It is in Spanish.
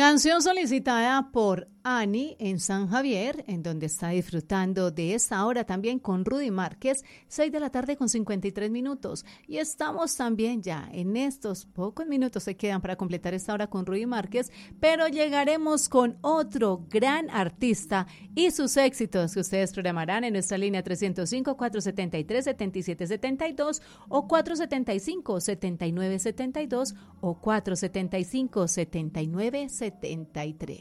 Canción solicitada por Ani en San Javier, en donde está disfrutando de esta hora también con Rudy Márquez, 6 de la tarde con 53 minutos. Y estamos también ya en estos pocos minutos se quedan para completar esta hora con Rudy Márquez, pero llegaremos con otro gran artista y sus éxitos que ustedes programarán en nuestra línea 305-473-7772 o 475-7972 o 475-7973.